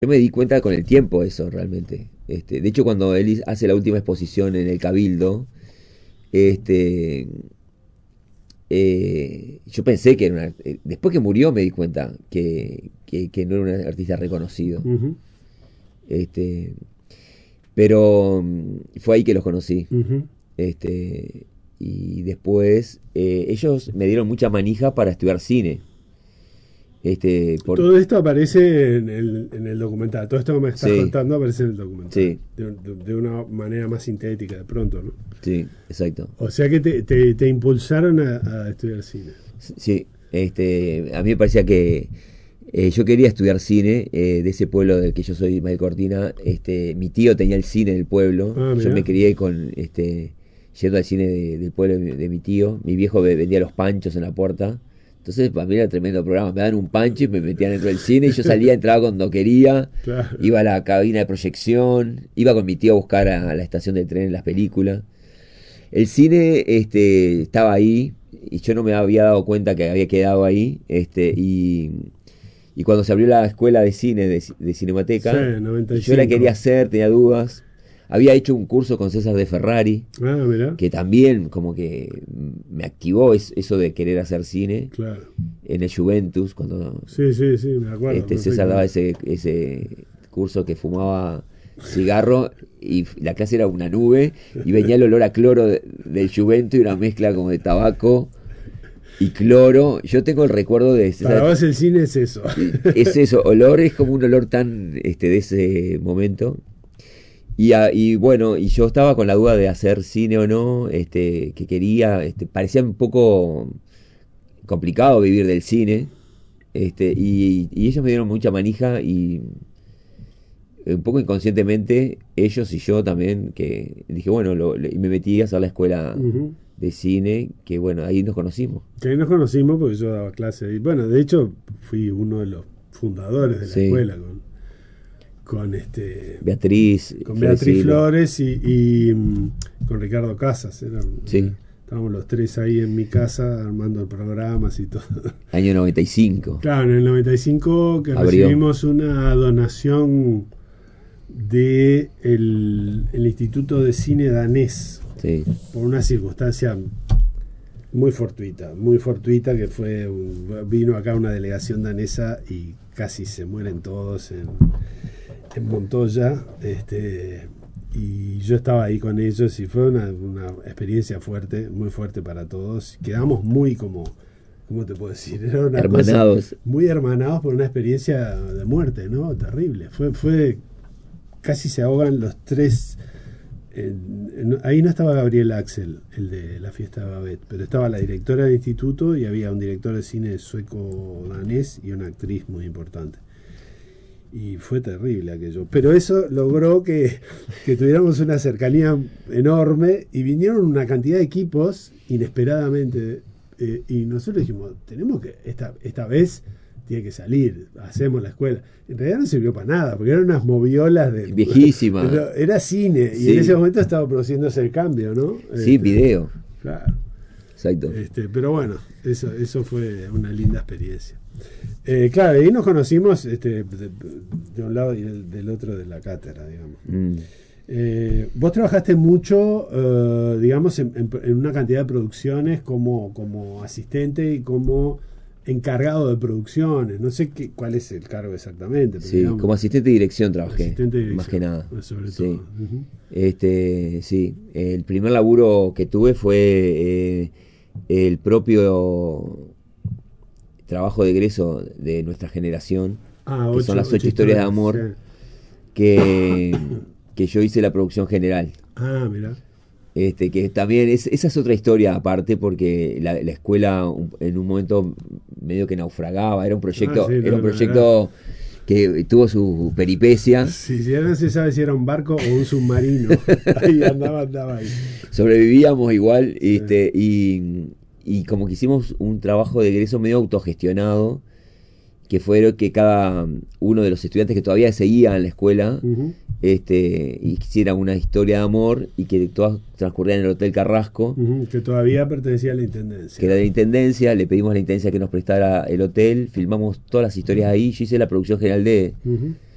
Yo me di cuenta con el tiempo eso realmente. De hecho, cuando él hace la última exposición en el Cabildo, este, yo pensé que era después que murió me di cuenta que no era un artista reconocido. Ujú, Este, pero fue ahí que los conocí. ujú. Y después ellos me dieron mucha manija para estudiar cine. Por, Todo esto aparece en el documental. Todo esto que me estás sí, contando aparece en el documental. sí, De una manera más sintética, de pronto, ¿no? sí, exacto. O sea que te impulsaron a estudiar cine. Sí, a mí me parecía que yo quería estudiar cine de ese pueblo del que yo soy, Ismael Cortina. Mi tío tenía el cine del pueblo. Ah, Yo me mira. crié con yendo al cine del pueblo de mi tío. Mi viejo vendía los panchos en la puerta. Entonces, para mí era tremendo programa. Me daban un pancho y me metían dentro del cine y yo salía, entraba cuando quería, Claro. iba a la cabina de proyección, iba con mi tío a buscar a la estación de tren las películas. El cine estaba ahí y yo no me había dado cuenta que había quedado ahí. Y cuando se abrió la escuela de cine de Sí, Cinemateca, yo la quería 95. hacer, tenía dudas. Había hecho un curso con César de Ferrari, Ah, mira. que también como que me activó eso de querer hacer cine Claro. en el Juventus, cuando Sí, sí, sí, me acuerdo César daba perfectamente. ese curso que fumaba cigarro y la clase era una nube y venía el olor a cloro del Juventus y una mezcla como de tabaco y cloro. Yo tengo el recuerdo de Para César, vos el cine es eso. es eso, olor es como un olor tan de ese momento. Y bueno, y yo estaba con la duda de hacer cine o no, que quería, parecía un poco complicado vivir del cine, y ellos me dieron mucha manija y un poco inconscientemente ellos y yo también, que dije, bueno, y me metí a hacer la escuela Ujú. de cine, que bueno, ahí nos conocimos. Que ahí nos conocimos porque yo daba clase ahí. Bueno, de hecho, fui uno de los fundadores de la Sí, escuela con este Beatriz, con Beatriz Florecile, Flores y con Ricardo Casas. sí, Estábamos los tres ahí en mi casa armando programas y todo. año 95, Claro, en el 95 que abrió, recibimos una donación de el Instituto de Cine Danés sí, por una circunstancia muy fortuita que vino acá una delegación danesa y casi se mueren todos en Montoya, y yo estaba ahí con ellos y fue una experiencia fuerte, muy fuerte para todos. Quedamos muy como, ¿cómo te puedo decir? Era una cosa hermanados, muy hermanados por una experiencia de muerte, ¿no? Terrible. Fue casi se ahogan los tres. Ahí no estaba Gabriel Axel, el de la fiesta de Babette, pero estaba la directora del instituto y había un director de cine sueco-danés y una actriz muy importante. Y fue terrible aquello. Pero eso logró que tuviéramos una cercanía enorme y vinieron una cantidad de equipos inesperadamente. Y nosotros dijimos, tenemos que, esta vez tiene que salir, hacemos la escuela. En realidad no sirvió para nada, porque eran unas moviolas viejísima, era cine, y en ese sí, momento estaba produciéndose el cambio, ¿no? sí, video, Claro. exacto. Pero bueno, eso fue una linda experiencia. Claro, ahí nos conocimos de un lado y del otro de la cátedra, digamos. Mm. Vos trabajaste mucho, digamos, en una cantidad de producciones como asistente y como encargado de producciones. No sé cuál es el cargo exactamente, pero Sí, digamos, como asistente de dirección trabajé, asistente de más que dirección, nada. sobre todo. Sí. Ujú. Sí, el primer laburo que tuve fue el propio trabajo de egreso de nuestra generación, Ah, que son las 8 ocho historias de historias, sí. amor, que, que yo hice la producción general. Ah, mira. Que también esa es otra historia aparte porque la escuela en un momento medio que naufragaba, Ah, sí, era un no, era. proyecto que tuvo su peripecia. Sí, ya no se sabe si era un barco o un submarino. Ahí andaba ahí. Sobrevivíamos igual, Sí. y como que hicimos un trabajo de egreso medio autogestionado, que fue que cada uno de los estudiantes que todavía seguían en la escuela, Ujú, hiciera una historia de amor y que todas transcurrían en el Hotel Carrasco, ujú, que todavía pertenecía a la que era intendencia. de la Intendencia. Le pedimos a la Intendencia que nos prestara el hotel, filmamos todas las historias ahí, yo hice la producción general Ujú.